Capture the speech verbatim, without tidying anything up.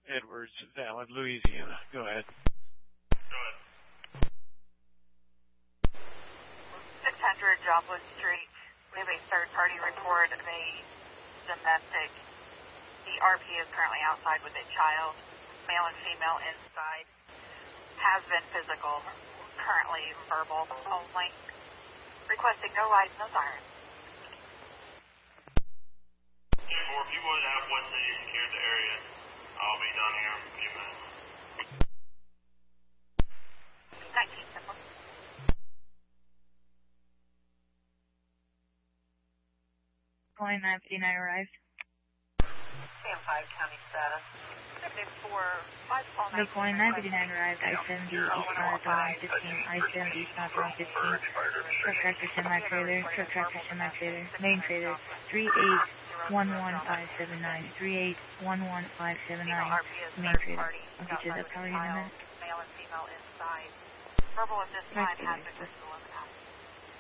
Edwards, Valid, Louisiana. Go ahead. Go ahead. six hundred Joplin Street. We have a third-party report of a domestic. The R P is currently outside with a child, male and female inside. Has been physical, currently verbal only. Requesting no lights, no sirens. ten four, if you would have West City secure the area, I'll be down here in a few minutes. nineteen, simple. Point nine fifty-nine arrived. Sam five, county status. For five, The point nine fifty-nine arrived, I seventy eastbound at one fifteen, I seventy eastbound at one fifteen. Truck tractor semi-trailer, truck tractor semi-trailer, main trailer, three eight one one five seven nine, three eight one one five seven nine, main trailer. I'll get you that power unit in a minute. Male and female inside. Verbal at this time has been disclosed.